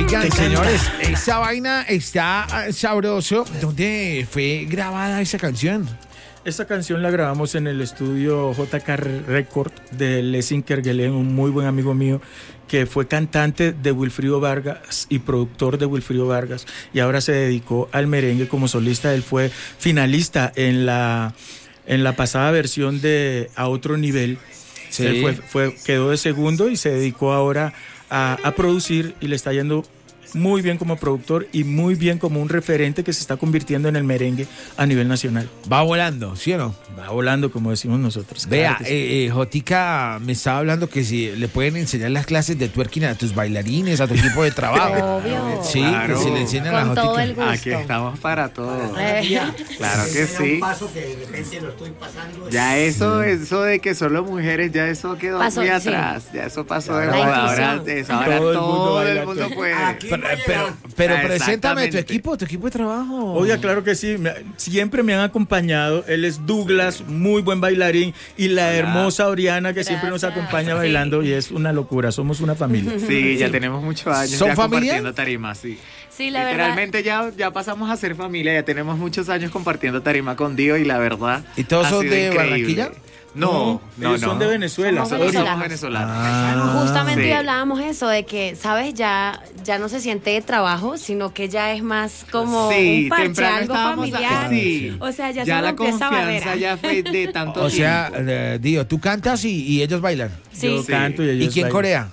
Oigan, señores, esa vaina está sabroso. ¿Dónde fue grabada esa canción? Esta canción la grabamos en el estudio JK Record de Lessing Kerguelen, un muy buen amigo mío que fue cantante de Wilfrido Vargas y productor de Wilfrido Vargas y ahora se dedicó al merengue como solista. Él fue finalista en la pasada versión de A Otro Nivel. Sí. Él quedó de segundo y se dedicó ahora a producir y le está yendo muy bien como productor y muy bien como un referente que se está convirtiendo en el merengue a nivel nacional. Va volando, ¿sí o no? Va volando, como decimos nosotros. Vea, claro sí. Jotica me estaba hablando que si le pueden enseñar las clases de twerking a tus bailarines, a tu equipo de trabajo. Obvio. Sí, claro. que si le enseñan a la Jotica. Todo el gusto. Aquí estamos para todo. Claro que sí. Un paso que de repente lo estoy pasando. Ya eso de que solo mujeres, ya eso quedó pasó, muy sí. atrás. Ya eso pasó de La moda. Ahora todo el mundo puede. Pero preséntame tu equipo de trabajo. Oiga, claro que sí. Siempre me han acompañado. Él es Douglas, muy buen bailarín. Y la hermosa Oriana, que siempre nos acompaña bailando. Y es una locura. Somos una familia. Sí, ya tenemos muchos años. ¿Son ya familia? compartiendo tarima, sí. Sí, la Literalmente ya pasamos a ser familia. Ya tenemos muchos años compartiendo tarima con Dio y la verdad. ¿Y todos ha son sido de increíble. Barranquilla? No, ellos son de Venezuela. Somos somos venezolanos. Justamente sí. hablábamos eso de que, ¿sabes? Ya no se siente de trabajo, sino que ya es más como Sí, un parche, temprano algo estábamos familiar. sí. O sea, ya se la rompió esa confianza barrera. ya fue de tanto O sea, tiempo. Dio, tú cantas y ellos bailan. Sí. Yo canto y ellos ¿Y quién bailan. corea?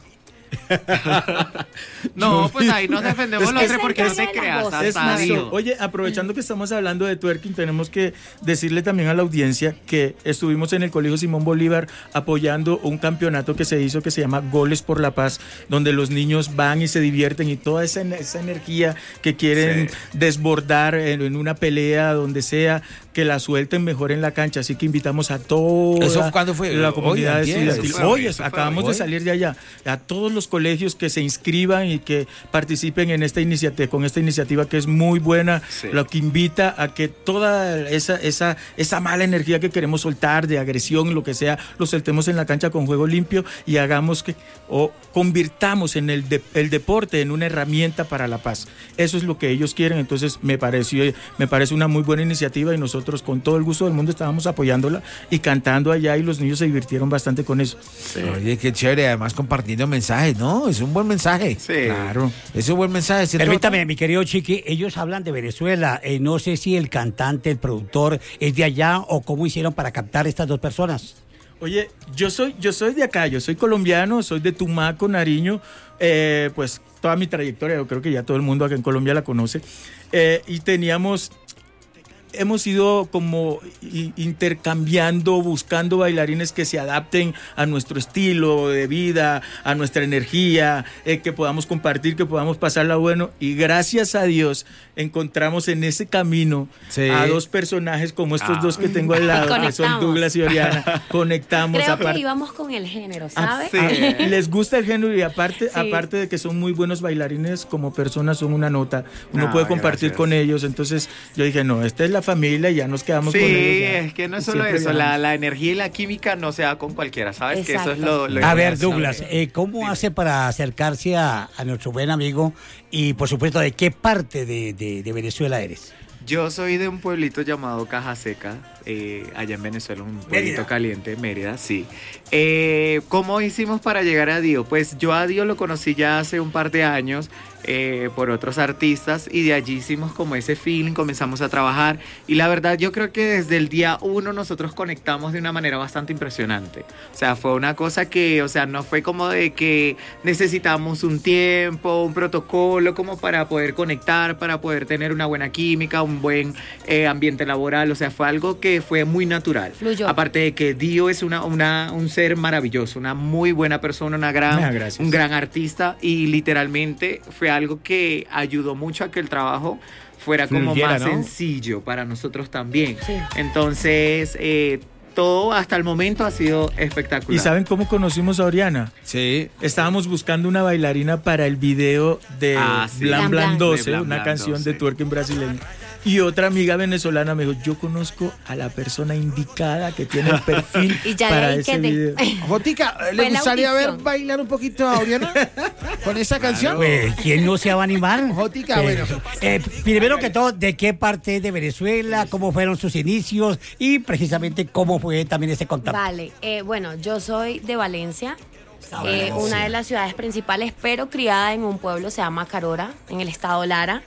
No, pues ahí nos defendemos los tres porque no es te el creas. voz. Es Hasta más, Dio. oye, aprovechando que estamos hablando de twerking, tenemos que decirle también a la audiencia que estuvimos en el Colegio Simón Bolívar apoyando un campeonato que se hizo que se llama Goles por la Paz, donde los niños van y se divierten y toda esa energía que quieren desbordar en una pelea, donde sea, que la suelten mejor en la cancha. Así que invitamos a toda ¿Eso cuándo fue? la comunidad Hoy, estudiantil. Eso fue Hoy, hoy. acabamos de salir de allá. A todos los colegios que se inscriban y que participen en esta iniciativa, con esta iniciativa que es muy buena, Sí. lo que invita a que toda esa mala energía que queremos soltar de agresión, lo que sea, lo soltemos en la cancha con juego limpio y hagamos que o convirtamos en el deporte en una herramienta para la paz. Eso es lo que ellos quieren. Entonces me parece una muy buena iniciativa y nosotros con todo el gusto del mundo estábamos apoyándola y cantando allá y los niños se divirtieron bastante con eso. Sí. Oye, qué chévere, además compartiendo mensajes, ¿no? Es un buen mensaje. Sí. Claro. Es un buen mensaje. ¿Cierto? Permítame, mi querido Chiqui, ellos hablan de Venezuela. No sé si el cantante, el productor, es de allá o cómo hicieron para captar estas dos personas. Oye, yo soy de acá, yo soy colombiano, soy de Tumaco, Nariño, pues toda mi trayectoria, yo creo que ya todo el mundo acá en Colombia la conoce, y hemos ido como intercambiando, buscando bailarines que se adapten a nuestro estilo de vida, a nuestra energía, que podamos compartir, que podamos pasarla bueno. Y gracias a Dios encontramos en ese camino a dos personajes como estos dos que tengo al lado, que son Douglas y Oriana. Conectamos. Creo que íbamos con el género, ¿sabes? Sí. Les gusta el género y aparte de que son muy buenos bailarines, como personas son una nota. Uno puede compartir con ellos. Entonces yo dije, no, esta es la familia y ya nos quedamos con ellos. Sí, Ya. es que no es Y solo siempre eso, ganamos. la energía y la química no se da con cualquiera, ¿sabes? Exacto. Que eso es lo A ver, importante. Douglas, ¿cómo hace para acercarse a nuestro buen amigo? Y, por supuesto, ¿de qué parte de Venezuela eres? Yo soy de un pueblito llamado Caja Seca, allá en Venezuela, un pueblito Mérida. caliente, Mérida, sí. ¿Cómo hicimos para llegar a Dio? Pues yo a Dio lo conocí ya hace un par de años por otros artistas y de allí hicimos como ese feeling, comenzamos a trabajar y la verdad yo creo que desde el día 1 nosotros conectamos de una manera bastante impresionante. O sea, fue una cosa que, o sea, no fue como de que necesitamos un tiempo, un protocolo como para poder conectar, para poder tener una buena química, un buen ambiente laboral, o sea, fue algo que fue muy natural. Fluyó. Aparte de que Dio es un ser maravilloso, una muy buena persona, Gracias. un gran artista y literalmente fue algo que ayudó mucho a que el trabajo fuera como Fluyera, más ¿no? sencillo para nosotros también. Sí. Entonces, todo hasta el momento ha sido espectacular. ¿Y saben cómo conocimos a Oriana? Sí. Estábamos buscando una bailarina para el video de Sí. Blan Blan Blan Blan. 12, De Blan una Blan canción 12. de twerking brasileño. Y otra amiga venezolana me dijo, yo conozco a la persona indicada que tiene el perfil Y ya de para ahí ese que te- video. Jotica, ¿le Fue la gustaría ver audición. bailar un poquito a Oriana con esa canción? Pues, ¿quién no se va a animar? Jotica, bueno. Primero que todo, ¿de qué parte de Venezuela? ¿Cómo fueron sus inicios? Y precisamente, ¿cómo fue también ese contacto? Vale, bueno, yo soy de Valencia, una de las ciudades principales, pero criada en un pueblo, se llama Carora, en el estado Lara.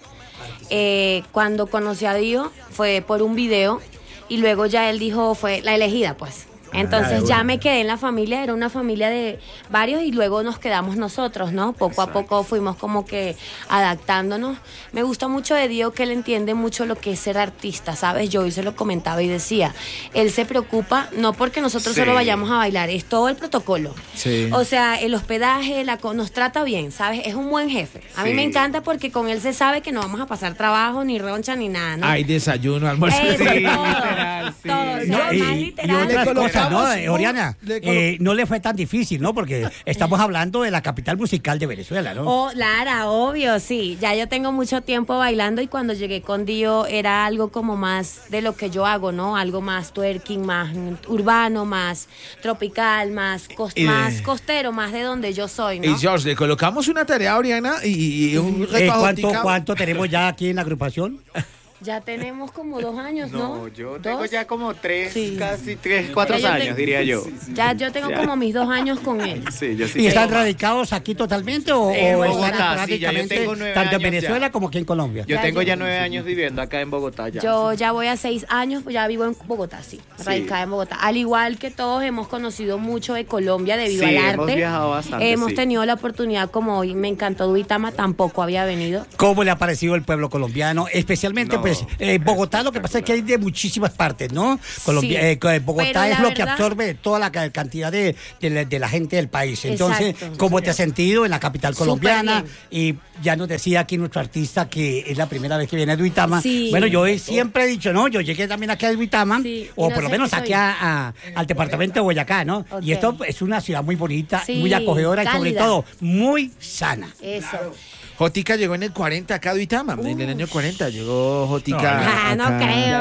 Cuando conocí a Dio fue por un video y luego ya él dijo, fue la elegida, pues. Entonces ya me quedé en la familia, era una familia de varios y luego nos quedamos nosotros, ¿no? Poco a poco fuimos como que adaptándonos. Me gusta mucho de Dio que él entiende mucho lo que es ser artista, ¿sabes? Yo hoy se lo comentaba y decía, él se preocupa no porque nosotros Sí. solo vayamos a bailar, es todo el protocolo. Sí. O sea, el hospedaje, nos trata bien, ¿sabes? Es un buen jefe. A mí Sí. me encanta porque con él se sabe que no vamos a pasar trabajo, ni roncha, ni nada, ¿no? Hay desayuno, almuerzo. Eso, Sí, todo, literal, sí. todo, No, no, y, más y literal. otras Le cosas, ¿no? colocamos, Oriana, no le fue tan difícil, ¿no? Porque estamos hablando de la capital musical de Venezuela, ¿no? Oh, Lara, obvio, sí. Ya yo tengo mucho tiempo bailando y cuando llegué con Dio era algo como más de lo que yo hago, ¿no? Algo más twerking, más urbano, más tropical, más costero, más de donde yo soy, ¿no? Y George, le colocamos una tarea a Oriana y un reto a Jotica. ¿Cuánto tenemos ya aquí en la agrupación? Ya tenemos como 2 años, ¿no? No, yo tengo ¿Dos? ya como 3, Sí. casi 3, 4 Ya yo años, tengo- diría yo. Ya yo tengo Ya. como mis 2 años con él. Sí, yo sí. ¿Y están tengo más. radicados aquí totalmente o En están Bogotá, sí, ya yo esporádicamente tengo 9 tanto en años Venezuela ya. como aquí en Colombia? Yo Ya tengo yo- ya 9 años viviendo acá en Bogotá ya. Yo ya voy a 6 años, ya vivo en Bogotá, sí, radicada en Bogotá. Al igual que todos hemos conocido mucho de Colombia debido Sí, al arte. hemos viajado bastante, Hemos sí. tenido la oportunidad, como hoy me encantó Duitama, tampoco había venido. ¿Cómo le ha parecido el pueblo colombiano? Especialmente, No, pues, Bogotá, lo que pasa es que hay de muchísimas partes, ¿no? Sí, Bogotá pero es la lo que verdad- absorbe toda la cantidad de la gente del país. Entonces, Exacto. ¿cómo te has sentido en la capital Súper colombiana? bien. Y ya nos decía aquí nuestro artista que es la primera vez que viene a Duitama. Sí. Bueno, yo siempre he dicho, ¿no? Yo llegué también aquí a Duitama, Sí, y o no por lo sé menos qué aquí soy. al departamento de Boyacá, ¿no? Ok. Y esto es una ciudad muy bonita, Sí, muy acogedora y sobre cálida. todo muy sana. Eso. Jotica llegó en el 40 acá a Duitama. En el año 40 llegó Jotica. Ah, no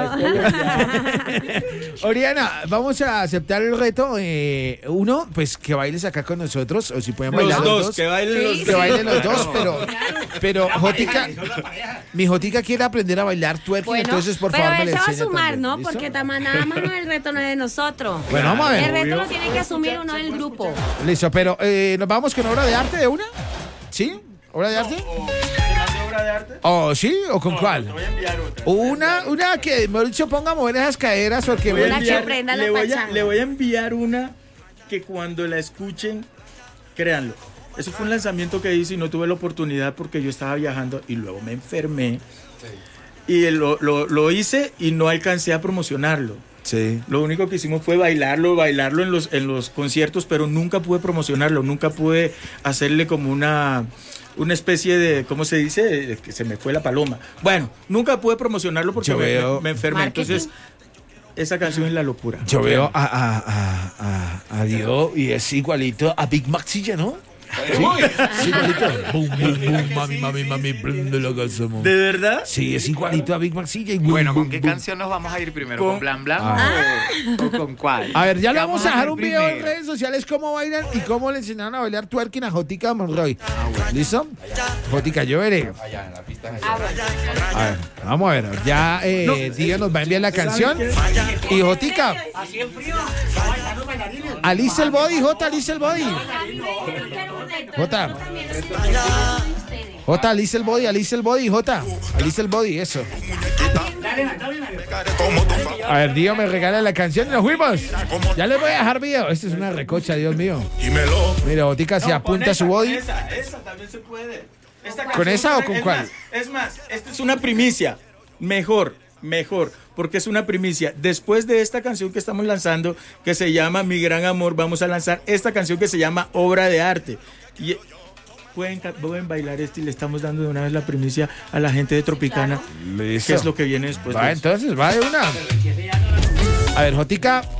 acá. creo. Oriana, vamos a aceptar el reto. Uno, pues que bailes acá con nosotros, o si pueden bailar los dos. que bailen los Sí, Que dos. bailen los dos, pero Jotica, mi Jotica quiere aprender a bailar twerking, Bueno, entonces por pero favor me él le se va a enseña sumar, también, ¿no? ¿listo? Porque nada más no, el reto no es de nosotros. Bueno, vamos a ver. El reto lo tiene que asumir uno del grupo. Listo, pero ¿nos vamos con obra de arte de una? ¿Sí? ¿Obra de arte? obra de arte? ¿O sí? ¿O con cuál? Te voy a enviar otra. Una que, mejor dicho, ponga a mover esas caderas porque... Voy a Una que enviar- prenda la le voy a- pachanga. le voy a enviar una que cuando la escuchen, créanlo. Eso fue un lanzamiento que hice y no tuve la oportunidad porque yo estaba viajando y luego me enfermé. Y lo hice y no alcancé a promocionarlo. Sí. Lo único que hicimos fue bailarlo en los conciertos, pero nunca pude promocionarlo, nunca pude hacerle como una especie de, ¿cómo se dice? Que se me fue la paloma. Bueno, nunca pude promocionarlo porque Yo veo- me enfermé. Marketing. Entonces, esa canción es la locura. Yo veo a Dio y es igualito a Big Maxilla, ¿no? Sí, es igualito. Boom, boom, boom, mami, mami, mami, prende la casa, mami. ¿De verdad? Sí, es igualito a Big Maxilla. Y boom, Bueno, ¿con boom, qué boom. canción nos vamos a ir primero? Con- ¿Con Blan Blan Ah. o con cuál? A ver, ya le ¿Qué vamos a dejar hacer un video en primero? redes sociales cómo bailan y cómo le enseñaron a bailar twerking a Jotica Monroy. ¿Listo? Jotica, yo veré. A ver, vamos a ver. Ya Dio nos va a enviar la canción. Y Jotica, Así en frío, alista el body, Jota, alista el body. Jota. Jota, alista el body, Jota. Alista el body, eso. A ver, Dio me regala la canción y nos fuimos. Ya les voy a dejar video. Esto es una recocha, Dios mío. Mira, Botica se No, apunta con su body. Esa también se puede. Esta ¿Con canción esa o es con más- cuál? Es más, esta es una primicia. Mejor, porque es una primicia. Después de esta canción que estamos lanzando, que se llama Mi Gran Amor, vamos a lanzar esta canción que se llama Obra de Arte. Y pueden bailar esto y le estamos dando de una vez la primicia a la gente de Tropicana. Listo. ¿Qué es lo que viene después Va, de eso? entonces, va de una. A ver, Jotica,